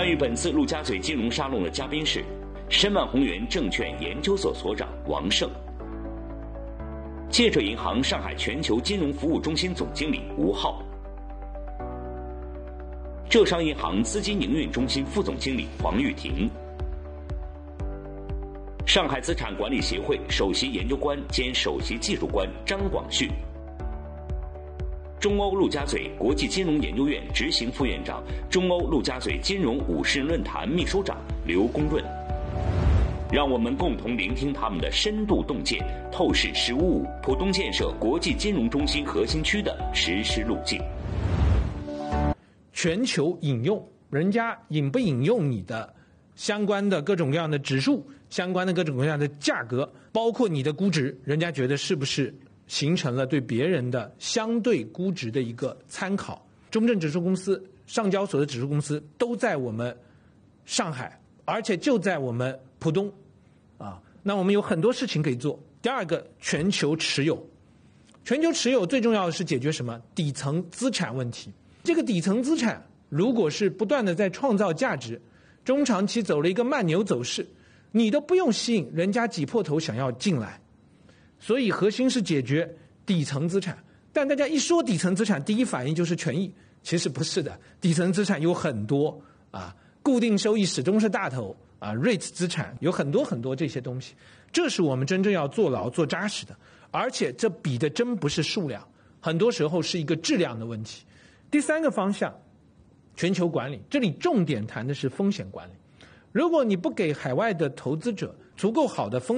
参与本次陆家嘴金融沙龙的嘉宾是申万宏源证券研究所所长王胜，建设银行上海全球金融服务中心总经理吴浩，浙商银行资金营运中心副总经理黄玉婷，上海资产管理协会首席研究官兼首席技术官张广旭，中欧陆家嘴国际金融研究院执行副院长、中欧陆家嘴金融50人论坛秘书长刘公润。让我们共同聆听他们的深度洞见，透视“十五五”浦东建设国际金融中心核心区的实施路径。 全球引用，人家引不引用你的相关的各种各样的指数，相关的各种各样的价格，包括你的估值，人家觉得是不是形成了对别人的相对估值的一个参考。中证指数公司、上交所的指数公司都在我们上海，而且就在我们浦东那我们有很多事情可以做。第二个，全球持有。全球持有最重要的是解决什么？底层资产问题。这个底层资产如果是不断的在创造价值，中长期走了一个慢牛走势，你都不用吸引人家挤破头想要进来。所以核心是解决底层资产。但大家一说底层资产，第一反应就是权益，其实不是的。底层资产有很多固定收益始终是大头REIT 资产有很多很多这些东西，这是我们真正要做牢做扎实的。而且这比的真不是数量，很多时候是一个质量的问题。第三个方向，全球管理，这里重点谈的是风险管理。如果你不给海外的投资者足够好的风